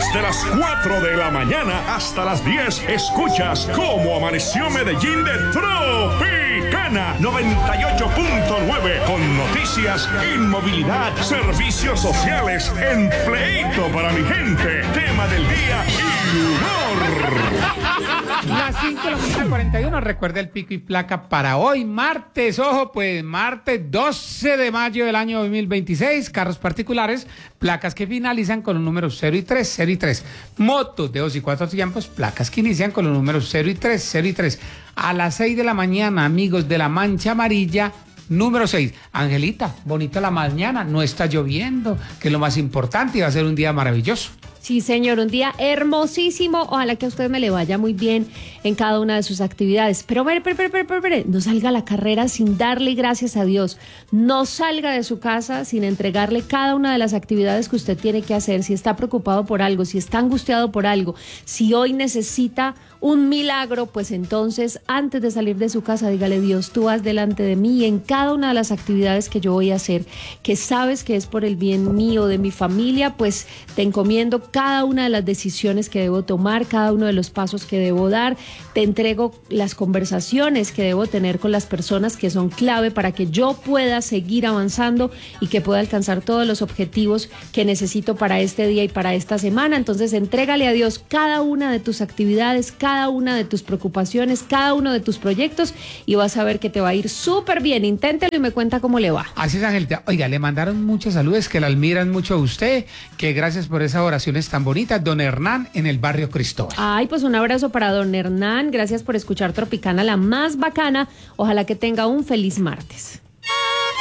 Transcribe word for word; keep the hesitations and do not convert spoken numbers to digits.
Desde las cuatro de la mañana hasta las diez, escuchas Cómo Amaneció Medellín de Tropicana noventa y ocho punto nueve, con noticias, inmovilidad, servicios sociales, empleito para mi gente, tema del día y humor. Las cinco de la mañana cuarenta y uno, recuerda el pico y placa para hoy, martes, ojo, pues martes doce de mayo del año dos mil veintiséis, carros particulares, placas que finalizan con los números cero y tres, cero y tres, motos de dos y cuatro tiempos, placas que inician con los números cero y tres, cero y tres. A las seis de la mañana, amigos de la Mancha Amarilla, número seis. Angelita, bonita la mañana, no está lloviendo, que es lo más importante, y va a ser un día maravilloso. Sí, señor, un día hermosísimo. Ojalá que a usted me le vaya muy bien en cada una de sus actividades. Pero, pero, pero, pero, pero, pero no salga a la carrera sin darle gracias a Dios. No salga de su casa sin entregarle cada una de las actividades que usted tiene que hacer. Si está preocupado por algo, si está angustiado por algo, si hoy necesita un milagro, pues entonces, antes de salir de su casa, dígale: Dios, tú vas delante de mí en cada una de las actividades que yo voy a hacer, que sabes que es por el bien mío, de mi familia, pues te encomiendo cada una de las decisiones que debo tomar, cada uno de los pasos que debo dar, te entrego las conversaciones que debo tener con las personas que son clave para que yo pueda seguir avanzando y que pueda alcanzar todos los objetivos que necesito para este día y para esta semana. Entonces, entrégale a Dios cada una de tus actividades, cada una de tus preocupaciones, cada uno de tus proyectos, y vas a ver que te va a ir súper bien. Inténtelo y me cuenta cómo le va. Así es, Angelita. Oiga, le mandaron muchas saludos, que la admiran mucho a usted, que gracias por esas oraciones tan bonitas. Don Hernán en el barrio Cristóbal. Ay, pues un abrazo para don Hernán. Gracias por escuchar Tropicana, la más bacana. Ojalá que tenga un feliz martes.